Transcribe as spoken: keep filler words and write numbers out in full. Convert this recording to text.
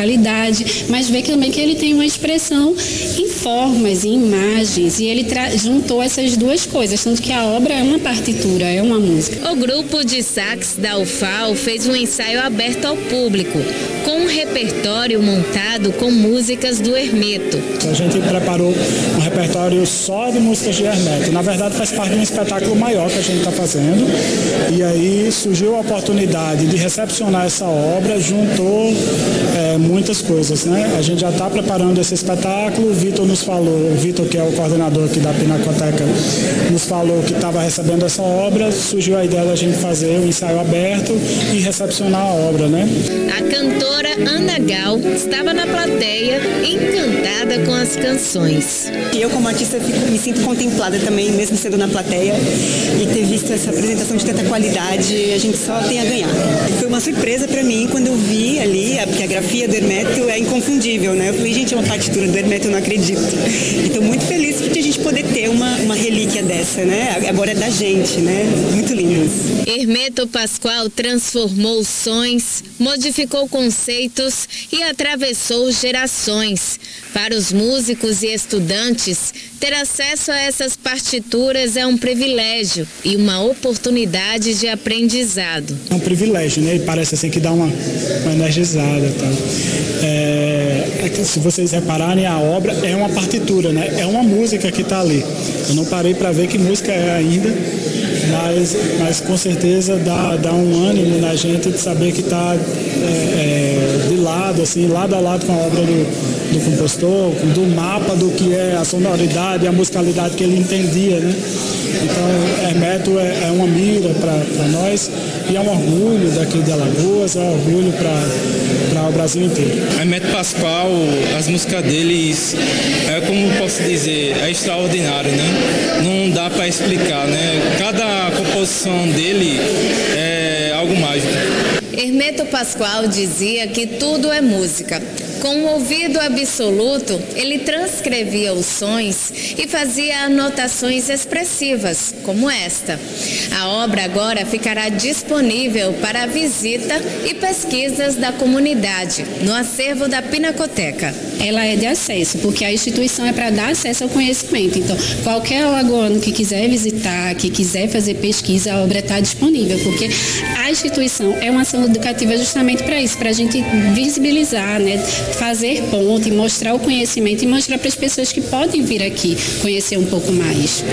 musicalidade, mas ver também que ele tem uma expressão em formas, em imagens, e ele juntou essas duas coisas, tanto que a obra é uma partitura, é uma música. O grupo de sax da U F A L fez um ensaio aberto ao público, com um repertório montado com músicas do Hermeto. A gente preparou um repertório só de músicas de Hermeto. Na verdade, faz parte de um espetáculo maior que a gente está fazendo. E aí surgiu a oportunidade de recepcionar essa obra, juntou é, muitas coisas, né? A gente já está preparando esse espetáculo. O Vitor nos falou, o Vitor, que é o coordenador aqui da Pinacoteca, nos falou que estava recebendo essa obra. Surgiu a ideia da gente fazer um ensaio aberto e recepcionar a obra, né? A cantora Ana Gal estava na plateia, encantada com as canções. E eu, como artista, fico, me sinto contemplada também, mesmo sendo na plateia, e ter visto essa apresentação de tanta qualidade, a gente só tem a ganhar. Foi uma surpresa para mim quando eu vi ali, porque a grafia do Hermeto é inconfundível, né? Eu falei, gente, é uma partitura do Hermeto, eu não acredito. E estou muito feliz de a gente poder ter uma, uma relíquia dessa, né? Agora é da gente, né? Muito lindo. Hermeto Pascoal transformou sons, modificou conceitos e atravessou gerações. Para os músicos e estudantes, ter acesso a essas partituras é um privilégio e uma oportunidade de aprendizado. É um privilégio, né? E parece assim que dá uma, uma energizada. Tá? É, é que, se vocês repararem, a obra é uma partitura, né? É uma música que está ali. Eu não parei para ver que música é ainda, mas, mas com certeza dá, dá um ânimo na gente de saber que está é, é, de lado, assim, lado a lado com a obra do, do compositor, do mapa do que é a sonoridade e a musicalidade que ele entendia, né? Então, Hermeto é, é uma mira para nós e é um orgulho daqui de Alagoas, é um orgulho para o Brasil inteiro. Hermeto Pascoal, as músicas deles, é como posso dizer, é extraordinário, né? Não dá para explicar, né? Cada composição dele é algo mágico. Hermeto Pascoal dizia que tudo é música. Com o ouvido absoluto, ele transcrevia os sons e fazia anotações expressivas, como esta. A obra agora ficará disponível para a visita e pesquisas da comunidade, no acervo da Pinacoteca. Ela é de acesso, porque a instituição é para dar acesso ao conhecimento. Então, qualquer alagoano que quiser visitar, que quiser fazer pesquisa, a obra está disponível, porque a instituição é uma ação educativa justamente para isso, para a gente visibilizar, né? Fazer ponte, mostrar o conhecimento e mostrar para as pessoas que podem vir aqui conhecer um pouco mais.